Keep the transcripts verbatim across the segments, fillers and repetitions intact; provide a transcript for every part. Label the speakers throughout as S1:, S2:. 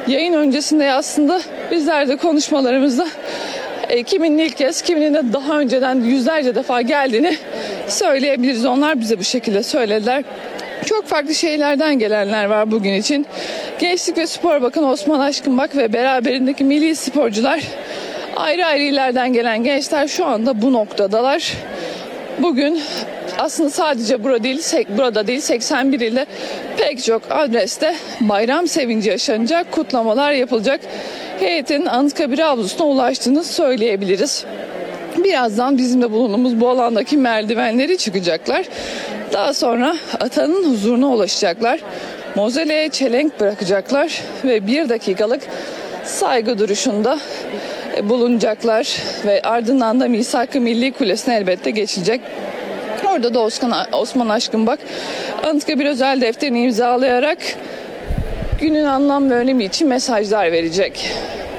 S1: yayın öncesinde aslında bizler de konuşmalarımızda e, kiminin ilk kez, kiminin de daha önceden yüzlerce defa geldiğini söyleyebiliriz. Onlar bize bu şekilde söylediler. Çok farklı şeylerden gelenler var bugün için. Gençlik ve Spor Bakanı Osman Aşkınbak ve beraberindeki milli sporcular, ayrı ayrı illerden gelen gençler şu anda bu noktadalar. Bugün aslında sadece burada değil, burada değil seksen bir ilde pek çok adreste bayram sevinci yaşanacak, kutlamalar yapılacak. Heyetin Anıtkabir avlusuna ulaştığını söyleyebiliriz. Birazdan bizim de bulunduğumuz bu alandaki merdivenleri çıkacaklar. Daha sonra atanın huzuruna ulaşacaklar. Mozeleye çelenk bırakacaklar ve bir dakikalık saygı duruşunda bulunacaklar ve ardından da Misak-ı Milli Kulesi'ne elbette geçilecek. Orada da Osman, Osman Aşkınbak Anıtkabir özel defterini imzalayarak günün anlam ve önemi için mesajlar verecek.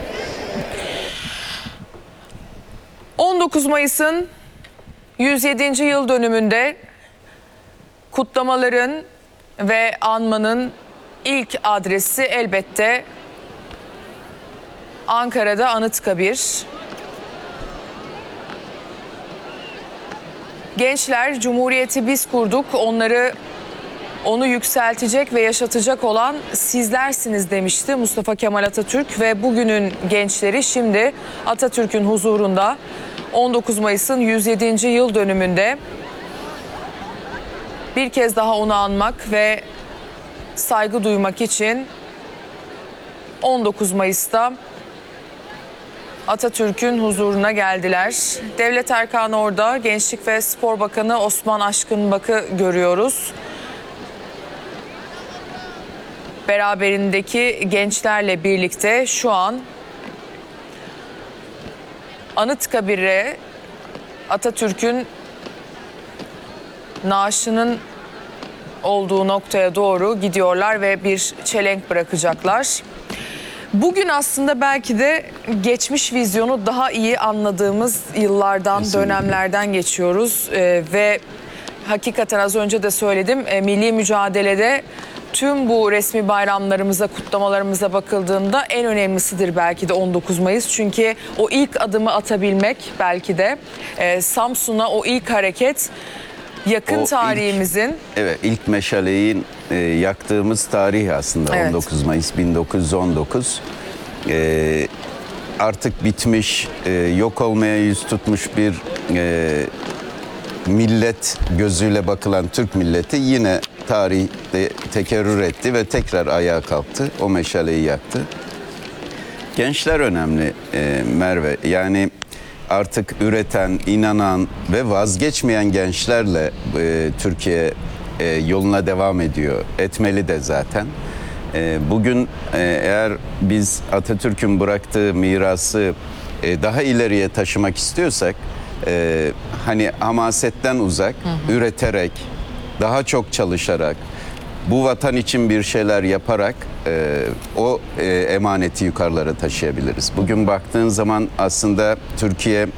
S2: on dokuz Mayıs'ın yüz yedinci yıl dönümünde kutlamaların ve anmanın ilk adresi elbette Ankara'da Anıtkabir. Gençler, Cumhuriyeti biz kurduk, onları onu yükseltecek ve yaşatacak olan sizlersiniz demişti Mustafa Kemal Atatürk ve bugünün gençleri şimdi Atatürk'ün huzurunda on dokuz Mayıs'ın yüz yedinci yıl dönümünde bir kez daha onu anmak ve saygı duymak için on dokuz Mayıs'ta Atatürk'ün huzuruna geldiler. Devlet erkanı orada, Gençlik ve Spor Bakanı Osman Aşkınbak'ı görüyoruz. Beraberindeki gençlerle birlikte şu an Anıtkabir'e Atatürk'ün naaşının olduğu noktaya doğru gidiyorlar ve bir çelenk bırakacaklar. Bugün aslında belki de geçmiş vizyonu daha iyi anladığımız yıllardan, kesinlikle, dönemlerden geçiyoruz ee, ve hakikaten az önce de söyledim, e, milli mücadelede tüm bu resmi bayramlarımıza, kutlamalarımıza bakıldığında en önemlisidir belki de on dokuz Mayıs. Çünkü o ilk adımı atabilmek belki de e, Samsun'a o ilk hareket yakın o tarihimizin.
S3: Ilk, evet, ilk meşaleyi e, yaktığımız tarih aslında, evet. on dokuz Mayıs bin dokuz yüz on dokuz. E, artık bitmiş, e, yok olmaya yüz tutmuş bir e, millet gözüyle bakılan Türk milleti yine tarihte tekerrür etti ve tekrar ayağa kalktı. O meşaleyi yaktı. Gençler önemli e, Merve. Yani artık üreten, inanan ve vazgeçmeyen gençlerle e, Türkiye e, yoluna devam ediyor. Etmeli de zaten. E, bugün e, eğer biz Atatürk'ün bıraktığı mirası e, daha ileriye taşımak istiyorsak, e, hani hamasetten uzak, hı hı. üreterek, daha çok çalışarak, bu vatan için bir şeyler yaparak e, o e, emaneti yukarılara taşıyabiliriz. Bugün baktığın zaman aslında Türkiye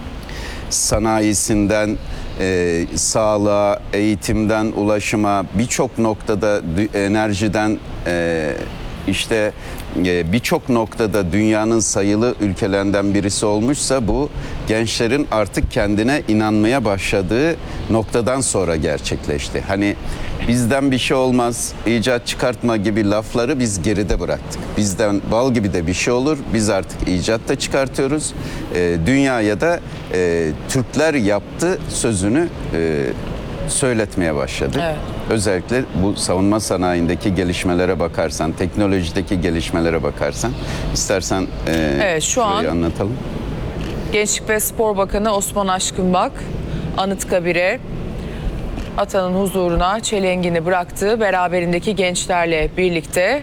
S3: sanayisinden e, sağlığa, eğitimden ulaşıma, birçok noktada enerjiden e, işte e, birçok noktada dünyanın sayılı ülkelerinden birisi olmuşsa bu gençlerin artık kendine inanmaya başladığı noktadan sonra gerçekleşti. Hani bizden bir şey olmaz, icat çıkartma gibi lafları biz geride bıraktık. Bizden bal gibi de bir şey olur, biz artık icat da çıkartıyoruz. E, dünyaya da e, Türkler yaptı sözünü e, söyletmeye başladık. Evet. Özellikle bu savunma sanayindeki gelişmelere bakarsan, teknolojideki gelişmelere bakarsan, istersen e,
S2: evet, şu an
S3: anlatalım.
S2: Gençlik ve Spor Bakanı Osman Aşkınbak Anıtkabir'e atanın huzuruna çelengini bıraktı. Beraberindeki gençlerle birlikte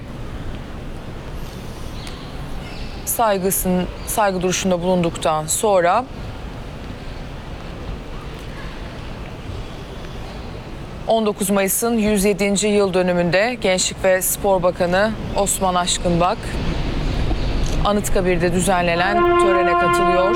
S2: saygısın, saygı duruşunda bulunduktan sonra on dokuz Mayıs'ın yüz yedinci yıl dönümünde Gençlik ve Spor Bakanı Osman Aşkınbak Anıtkabir'de düzenlenen törene katılıyor.